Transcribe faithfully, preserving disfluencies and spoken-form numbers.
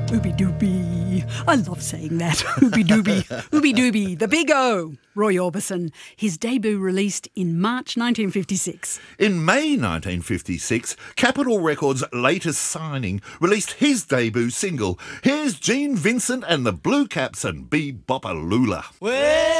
Ooby dooby. I love saying that. Ooby dooby. Ooby dooby. The Big O. Roy Orbison. His debut released in March nineteen fifty-six. In May nineteen fifty-six, Capitol Records' latest signing released his debut single. Here's Gene Vincent and the Blue Caps and Be Bopalula. Well